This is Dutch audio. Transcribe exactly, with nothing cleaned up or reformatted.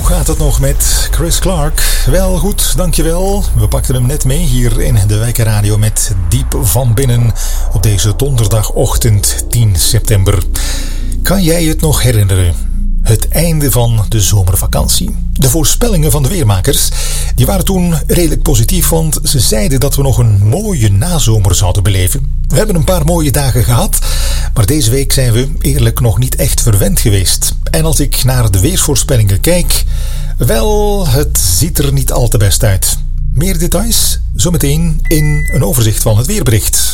gaat het nog met Chris Clark? Wel goed, dankjewel. We pakten hem net mee hier in de Wijkenradio met Diep van Binnen op deze donderdagochtend tien september. Kan jij het nog herinneren? Het einde van de zomervakantie. De voorspellingen van de weermakers die waren toen redelijk positief, want ze zeiden dat we nog een mooie nazomer zouden beleven. We hebben een paar mooie dagen gehad, maar deze week zijn we eerlijk nog niet echt verwend geweest. En als ik naar de weersvoorspellingen kijk, wel, het ziet er niet al te best uit. Meer details zometeen in een overzicht van het weerbericht.